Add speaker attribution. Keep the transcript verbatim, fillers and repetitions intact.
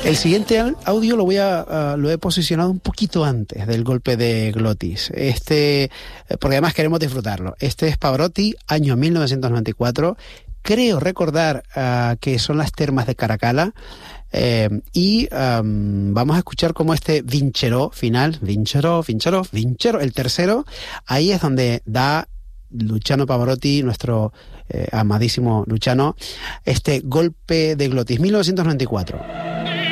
Speaker 1: El siguiente audio lo voy a uh, lo he posicionado un poquito antes del golpe de glotis. Este, porque además queremos disfrutarlo. Este es Pavarotti, año mil novecientos noventa y cuatro. Creo recordar uh, que son las termas de Caracalla. Eh, y um, vamos a escuchar cómo este Vincheró final, Vincheró, Vincheró, Vincheró, el tercero, ahí es donde da Luciano Pavarotti, nuestro eh, amadísimo Luciano, este golpe de glotis, mil novecientos noventa y cuatro.